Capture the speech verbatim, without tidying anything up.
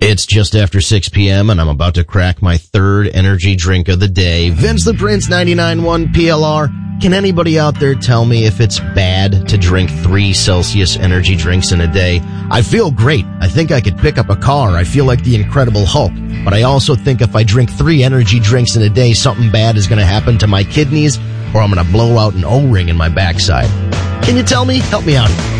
It's just after six p.m. and I'm about to crack my third energy drink of the day. Vince the Prince, ninety-nine point one P L R. Can anybody out there tell me if it's bad to drink three Celsius energy drinks in a day? I feel great. I think I could pick up a car. I feel like the Incredible Hulk. But I also think if I drink three energy drinks in a day, something bad is going to happen to my kidneys, or I'm going to blow out an O-ring in my backside. Can you tell me? Help me out here.